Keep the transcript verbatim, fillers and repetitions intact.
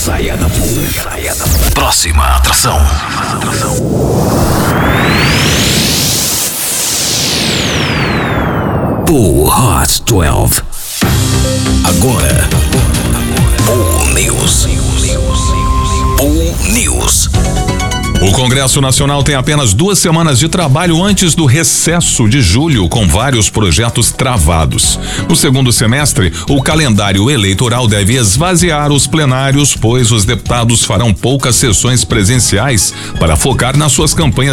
Saia da Pool. Próxima atração. Pool Hot doze. Agora, Pool News. Pool News. O Congresso Nacional tem apenas duas semanas de trabalho antes do recesso de julho, com vários projetos travados. No segundo semestre, o calendário eleitoral deve esvaziar os plenários, pois os deputados farão poucas sessões presenciais para focar nas suas campanhas